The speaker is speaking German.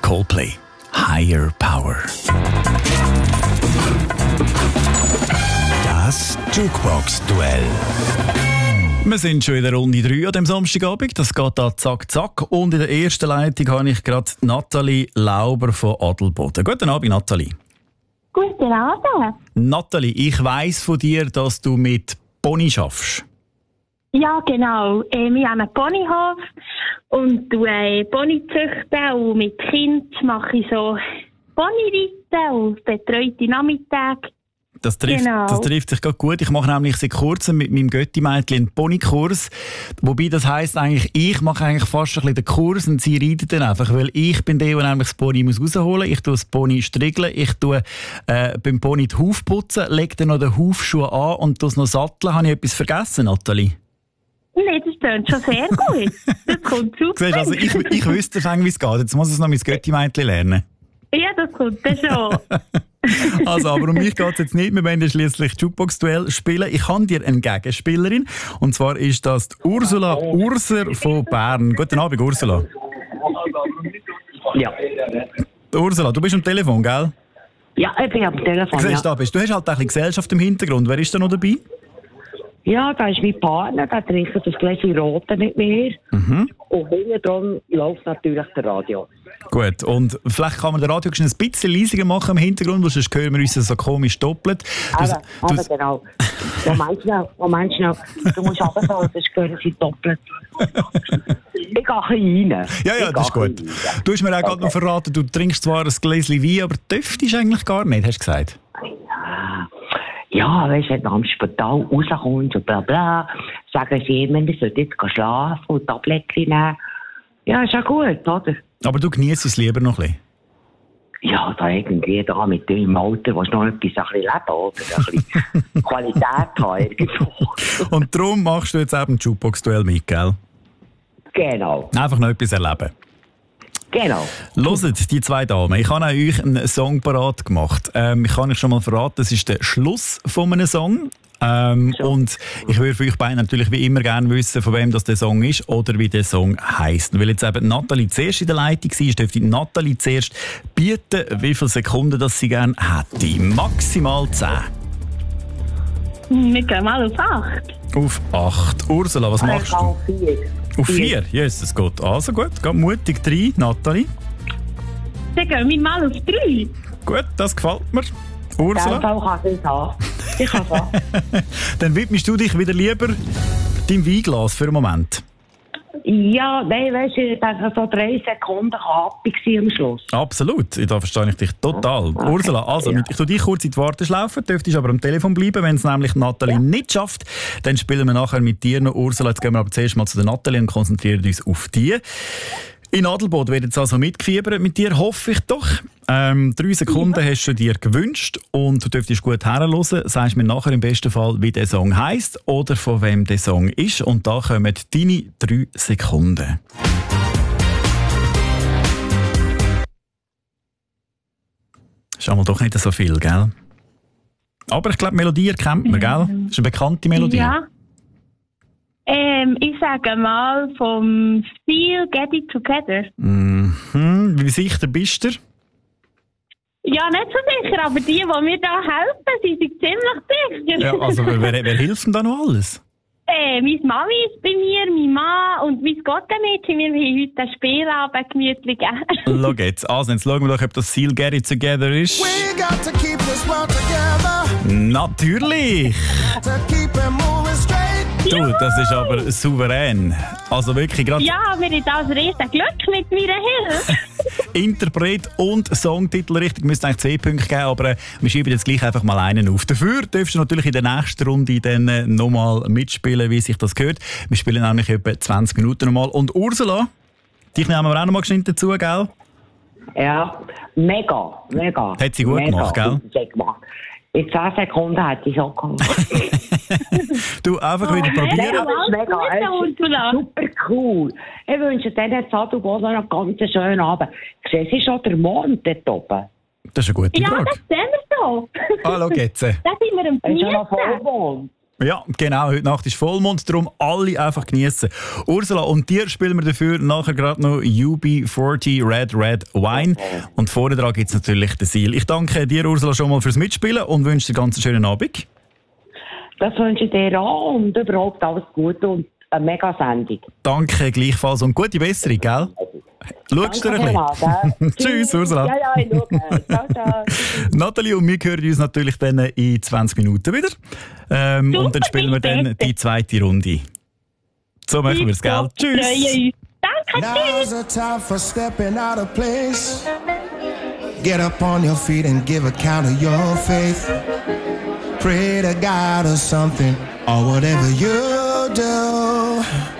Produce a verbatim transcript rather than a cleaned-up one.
Coldplay. Higher Power. Das Jukebox-Duell. Wir sind schon in der Runde drei an dem Samstagabend. Das geht da zack, zack. Und in der ersten Leitung habe ich gerade Nathalie Lauber von Adelboden. Guten Abend, Nathalie. Guten Abend. Nathalie, ich weiss von dir, dass du mit Pony schaffst. Ja, genau. Äh, wir haben einen Ponyhof und du äh, Pony züchten und mit Kind mache ich so Ponyreiten und betreute Nachmittage. Das trifft, genau. das trifft sich gerade gut. Ich mache nämlich seit kurzem mit meinem Götti-Mädchen einen Ponykurs. Wobei das heisst eigentlich, ich mache eigentlich fast ein bisschen den Kurs und sie reitet dann einfach. Weil ich bin der, der nämlich das Pony muss rausholen muss. Ich tue das Pony striegeln, ich tue äh, beim Pony die Huf putzen, lege dann noch den Hufschuh an und tue es noch satteln. Habe ich etwas vergessen, Nathalie? Nein, das klingt schon sehr gut. Das kommt super. Siehst, also ich, ich wüsste schon, wie es geht. Jetzt muss ich es noch mein Götti-Mädchen lernen. Ja, das kommt dann schon. Also, aber um mich geht es jetzt nicht. Wir wollen ja schliesslich Jukebox-Duell spielen. Ich habe dir eine Gegenspielerin. Und zwar ist das die Ursula Urser von Bern. Guten Abend, Ursula. Ja. Ursula, du bist am Telefon, gell? Ja, ich bin am Telefon. Siehst, Ja, da bist. Du hast halt ein bisschen Gesellschaft im Hintergrund. Wer ist da noch dabei? ja, da ist mein Partner, der trinkt das Gläschen Rote mit mir. Mhm. Und hinten dran läuft natürlich der Radio. Gut, und vielleicht kann man den Radio ein bisschen leiser machen im Hintergrund, weil sonst hören wir uns so komisch doppelt. Du, Aber, aber du, genau. Moment schnell, Moment schnell. Du musst runterfahren, sonst hören sie doppelt. Ich gehe rein. ja, ja, Ich das ist gehe gut. rein. Du hast mir auch Okay. gerade noch verraten, du trinkst zwar ein Gläschen Wein, aber dürftest eigentlich gar nicht, hast du gesagt. Ja, weißt du, wenn du am Spital rauskommst und bla bla, sagen sie immer, wir sollten jetzt gehen schlafen und Tablettchen nehmen. Ja, ist ja gut, oder? Aber du genießt es lieber noch ein bisschen. Ja, da irgendwie da mit deinem Alter, willst du noch etwas ein bisschen leben, oder? Ein bisschen Qualität haben irgendwo. Und darum machst du jetzt eben ein Jukebox-Duell mit, gell? Genau, Einfach noch etwas erleben. genau. Hört, die zwei Damen, ich habe auch euch einen Song parat gemacht. Ähm, ich kann euch schon mal verraten, das ist der Schluss von einem Song. Ähm, So. Und ich würde für euch beide natürlich wie immer gerne wissen, von wem das der Song ist oder wie der Song heisst. Weil jetzt eben Nathalie zuerst in der Leitung war, dürfte Nathalie zuerst bieten, wie viele Sekunden das sie gerne hätte. Maximal zehn. Wir gehen mal auf acht. Auf acht. Ursula, was machst du? Auf vier. Auf vier? Jesus Gott. Also gut, geht mutig rein, Nathalie. Dann gehen wir mal auf drei. Gut, das gefällt mir. In Ursula? dem Fall kann ich es haben. Ich kann es haben. Dann widmest du dich wieder lieber deinem Weinglas für einen Moment. Ja, nein, weißt du, ich denke, so drei Sekunden kann happy sein am Schluss. Absolut, da verstehe ich dich total. Okay. Ursula, also Ja. ich tue dich kurz in die Warteschlaufe, dürftest aber am Telefon bleiben, wenn es nämlich Nathalie Ja. nicht schafft. Dann spielen wir nachher mit dir noch. Ursula, jetzt gehen wir aber zuerst mal zu der Nathalie und konzentrieren uns auf die. In Adelboden wird jetzt also mitgefiebert mit dir, hoffe ich doch. Ähm, drei Sekunden hast du dir gewünscht und du dürftest gut herhören. Sagst mir nachher im besten Fall, wie der Song heisst oder von wem der Song ist. Und da kommen deine drei Sekunden. Ist einmal doch nicht so viel, gell? Aber ich glaube, die Melodie erkennt man, gell? Das ist eine bekannte Melodie. Ja. Ähm, ich sage mal vom Stil Get It Together. Mhm. Wie sicher bist du? Ja, nicht so sicher, aber die, die mir da helfen, die sind ziemlich sicher. Ja, also wer, wer, wer hilft denn da noch alles? äh, meine Mami ist bei mir, mein Mann und mein Gottemädchen. Wir haben heute ein Spielabend gemütlich gegeben. Schau jetzt. Also, jetzt schauen wir doch, ob das Seal Get It Together ist. We got to keep this world together, Natürlich! to keep it moving straight. Du, das ist aber souverän. Also wirklich gerade Ja, wir haben das riesen Glück mit meiner Hilfe. Interpret und Songtitel richtig. Müsste eigentlich zwei Punkte geben, aber äh, wir schieben jetzt gleich einfach mal einen auf. Dafür darfst du natürlich in der nächsten Runde dann äh, nochmal mitspielen, wie sich das gehört. Wir spielen nämlich etwa zwanzig Minuten nochmal. Und Ursula, dich nehmen wir auch nochmal geschwind dazu, gell? Ja, mega, mega. Hat sie gut mega, gemacht, gell? hat sie gemacht. In zehn Sekunden hätte ich es auch gemacht. Du, einfach wieder hey, probieren. aber alles Mega, Gute, es ist Ursula. super cool. Ich wünsche dir jetzt Adelboden noch einen ganz schönen Abend. Siehst du schon den Mond dort oben? Das ist eine gute Ja, Frage. das sehen wir so. Ah, schau jetzt. Da sind wir am Es ist ja noch Geniessen. Vollmond. Ja, genau. Heute Nacht ist Vollmond, darum alle einfach genießen. Ursula, und dir spielen wir dafür nachher gerade noch U B vierzig Red Red Wine. Und vorne dran gibt es natürlich den Seal. Ich danke dir, Ursula, schon mal fürs Mitspielen und wünsche dir einen ganz schönen Abend. Das wünsche ich dir auch und überhaupt alles Gute und eine mega Sendung. Danke, gleichfalls. Und gute Besserung, gell? Schaust du ein bisschen? Tschüss, Ursula. Ja, ja, ich schaue. Ciao, ciao. Nathalie und wir hören uns natürlich dann in zwanzig Minuten wieder. Ähm, und dann spielen wir dann die zweite Runde. So machen wir es, gell? Tschüss. Danke, Now's the time for stepping out of place. Get up on your feet and give account of your faith. Pray to God or something, or whatever you do.